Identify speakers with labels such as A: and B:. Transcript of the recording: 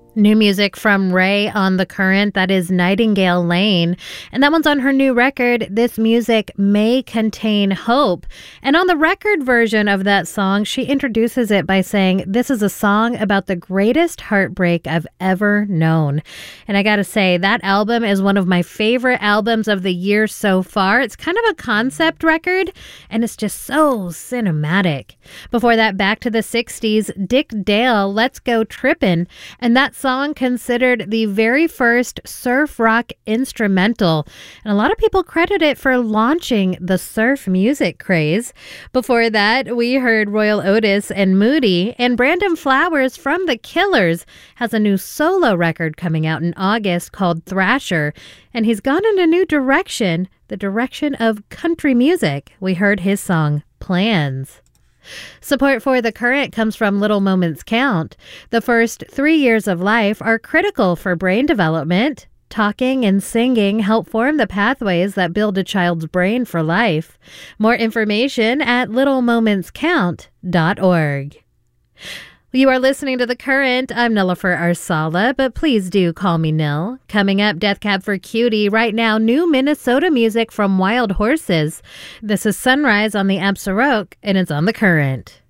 A: New music from Ray on The Current, that is Nightingale Lane. And that one's on her new record, This Music May Contain Hope. And on the record version of that song, she introduces it by saying, this is a song about the greatest heartbreak I've ever known. And I gotta say, that album is one of my favorite albums of the year so far. It's kind of a concept record, and it's just so cinematic. Before that, back to the 60s, Dick Dale, Let's Go Trippin'. And that song considered the very first surf rock instrumental, and a lot of people credit it for launching the surf music craze. Before that, we heard Royal Otis and Moody, and Brandon Flowers from The Killers has a new solo record coming out in August called Thrasher, and he's gone in a new direction, the direction of country music. We heard his song Plans. Support for The Current comes from Little Moments Count. The first 3 years of life are critical for brain development. Talking and singing help form the pathways that build a child's brain for life. More information at littlemomentscount.org. You are listening to The Current. I'm Nilofer Arsala, but please do call me Nil. Coming up, Death Cab for Cutie. Right now, new Minnesota music from Wild Horses. This is Sunrise on the Absaroque, and it's on The Current.